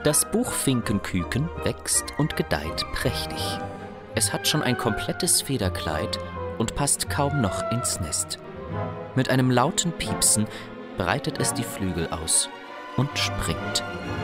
Das Buchfinkenküken wächst und gedeiht prächtig. Es hat schon ein komplettes Federkleid und passt kaum noch ins Nest. Mit einem lauten Piepsen breitet es die Flügel aus und springt.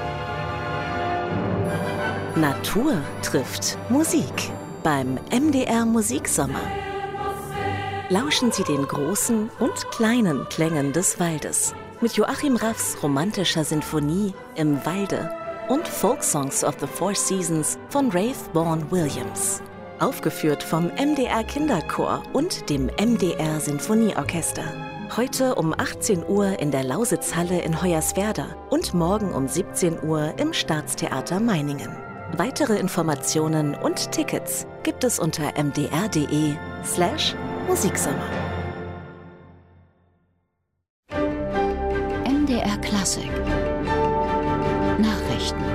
Natur trifft Musik beim MDR Musiksommer. Lauschen Sie den großen und kleinen Klängen des Waldes mit Joachim Raffs romantischer Sinfonie Im Walde und Folksongs of the Four Seasons von Rafe Vaughan Williams. Aufgeführt vom MDR Kinderchor und dem MDR Sinfonieorchester. Heute um 18 Uhr in der Lausitzhalle in Hoyerswerda und morgen um 17 Uhr im Staatstheater Meiningen. Weitere Informationen und Tickets gibt es unter mdr.de/Musiksommer. MDR Klassik Nachrichten.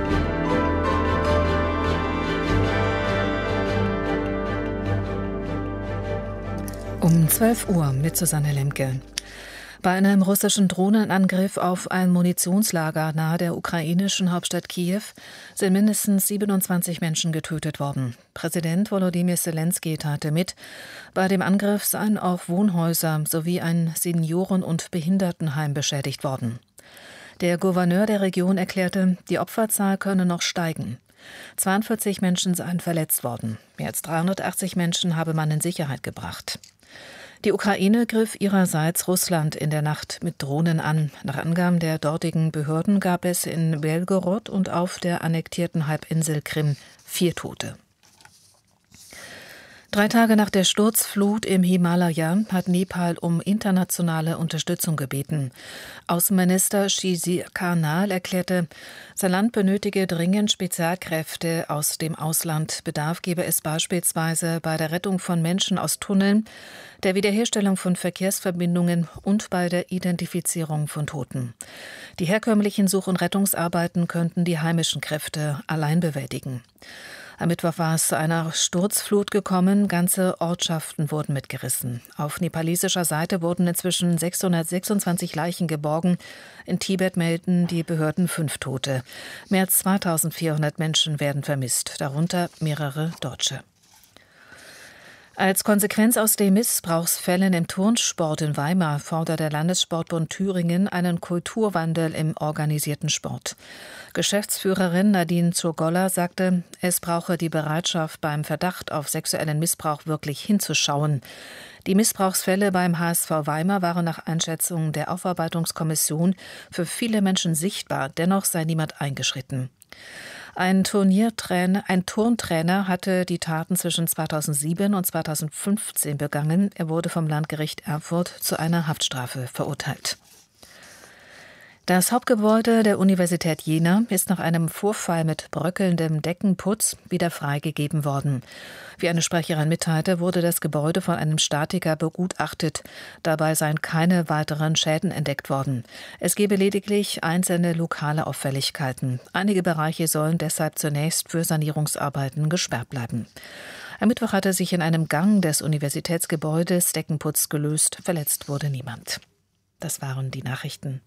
Um 12 Uhr mit Susanne Lemke. Bei einem russischen Drohnenangriff auf ein Munitionslager nahe der ukrainischen Hauptstadt Kiew sind mindestens 27 Menschen getötet worden. Präsident Volodymyr Zelensky teilte mit, bei dem Angriff seien auch Wohnhäuser sowie ein Senioren- und Behindertenheim beschädigt worden. Der Gouverneur der Region erklärte, die Opferzahl könne noch steigen. 42 Menschen seien verletzt worden. Mehr als 380 Menschen habe man in Sicherheit gebracht. Die Ukraine griff ihrerseits Russland in der Nacht mit Drohnen an. Nach Angaben der dortigen Behörden gab es in Belgorod und auf der annektierten Halbinsel Krim 4 Tote. 3 Tage nach der Sturzflut im Himalaya hat Nepal um internationale Unterstützung gebeten. Außenminister Shishir Karnal erklärte, sein Land benötige dringend Spezialkräfte aus dem Ausland. Bedarf gebe es beispielsweise bei der Rettung von Menschen aus Tunneln, der Wiederherstellung von Verkehrsverbindungen und bei der Identifizierung von Toten. Die herkömmlichen Such- und Rettungsarbeiten könnten die heimischen Kräfte allein bewältigen. Am Mittwoch war es zu einer Sturzflut gekommen. Ganze Ortschaften wurden mitgerissen. Auf nepalesischer Seite wurden inzwischen 626 Leichen geborgen. In Tibet melden die Behörden 5 Tote. Mehr als 2400 Menschen werden vermisst, darunter mehrere Deutsche. Als Konsequenz aus den Missbrauchsfällen im Turnsport in Weimar fordert der Landessportbund Thüringen einen Kulturwandel im organisierten Sport. Geschäftsführerin Nadine Zurgolla sagte, es brauche die Bereitschaft, beim Verdacht auf sexuellen Missbrauch wirklich hinzuschauen. Die Missbrauchsfälle beim HSV Weimar waren nach Einschätzung der Aufarbeitungskommission für viele Menschen sichtbar, dennoch sei niemand eingeschritten. Ein Turntrainer hatte die Taten zwischen 2007 und 2015 begangen. Er wurde vom Landgericht Erfurt zu einer Haftstrafe verurteilt. Das Hauptgebäude der Universität Jena ist nach einem Vorfall mit bröckelndem Deckenputz wieder freigegeben worden. Wie eine Sprecherin mitteilte, wurde das Gebäude von einem Statiker begutachtet. Dabei seien keine weiteren Schäden entdeckt worden. Es gebe lediglich einzelne lokale Auffälligkeiten. Einige Bereiche sollen deshalb zunächst für Sanierungsarbeiten gesperrt bleiben. Am Mittwoch hatte sich in einem Gang des Universitätsgebäudes Deckenputz gelöst. Verletzt wurde niemand. Das waren die Nachrichten.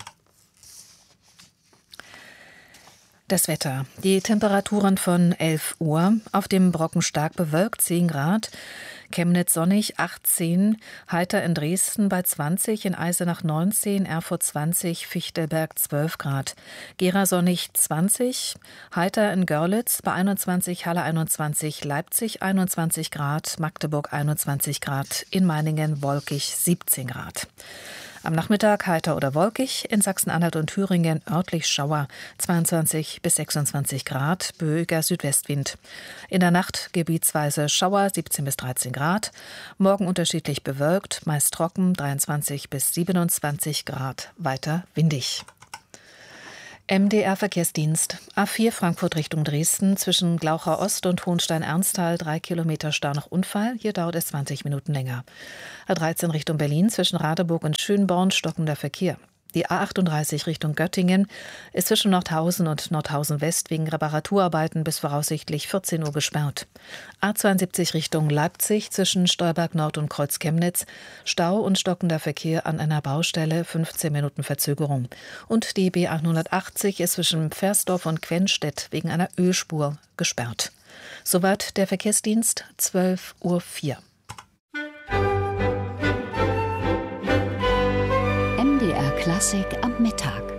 Das Wetter. Die Temperaturen von 11 Uhr. Auf dem Brocken stark bewölkt, 10 Grad. Chemnitz sonnig, 18. Heiter in Dresden bei 20. In Eisenach 19. Erfurt 20. Fichtelberg 12 Grad. Gera sonnig, 20. Heiter in Görlitz bei 21. Halle 21. Leipzig 21 Grad. Magdeburg 21 Grad. In Meiningen wolkig, 17 Grad. Am Nachmittag heiter oder wolkig, in Sachsen-Anhalt und Thüringen örtlich Schauer, 22 bis 26 Grad, böiger Südwestwind. In der Nacht gebietsweise Schauer, 17 bis 13 Grad. Morgen unterschiedlich bewölkt, meist trocken, 23 bis 27 Grad, weiter windig. MDR Verkehrsdienst. A4 Frankfurt Richtung Dresden zwischen Glaucher Ost und Hohenstein-Ernsthal 3 Kilometer Stau nach Unfall. Hier dauert es 20 Minuten länger. A13 Richtung Berlin zwischen Radeburg und Schönborn stockender Verkehr. Die A38 Richtung Göttingen ist zwischen Nordhausen und Nordhausen West wegen Reparaturarbeiten bis voraussichtlich 14 Uhr gesperrt. A72 Richtung Leipzig zwischen Stolberg Nord und Kreuz Chemnitz, Stau und stockender Verkehr an einer Baustelle, 15 Minuten Verzögerung. Und die B180 ist zwischen Pfersdorf und Quenstedt wegen einer Ölspur gesperrt. Soweit der Verkehrsdienst, 12:04 Uhr. MDR Klassik am Mittag.